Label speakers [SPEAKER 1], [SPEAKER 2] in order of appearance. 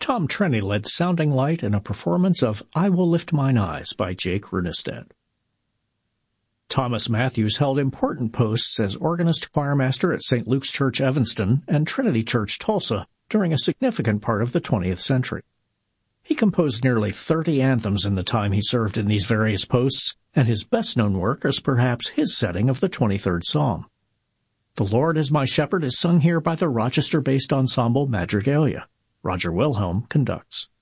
[SPEAKER 1] Tom Trenny led Sounding Light in a performance of I Will Lift Mine Eyes by Jake Runestad. Thomas Matthews held important posts as organist choirmaster at St. Luke's Church Evanston and Trinity Church Tulsa during a significant part of the 20th century. He composed nearly 30 anthems in the time he served in these various posts, and his best-known work is perhaps his setting of the 23rd Psalm. The Lord is My Shepherd is sung here by the Rochester-based ensemble Madrigalia. Roger Wilhelm conducts.